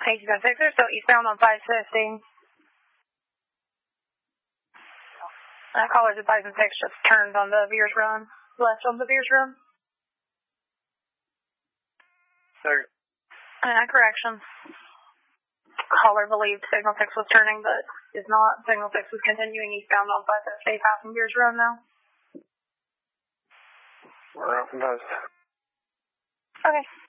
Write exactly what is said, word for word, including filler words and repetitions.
Thank you, ten six. They're still eastbound on five fifty. That caller's advising six just turned on the Veers Run. Left on the Veers Run. Second. Uh, correction. Caller believed signal six was turning, but is not. Signal six was continuing eastbound on five fifty, passing Veers Run now. We're out from post. Okay.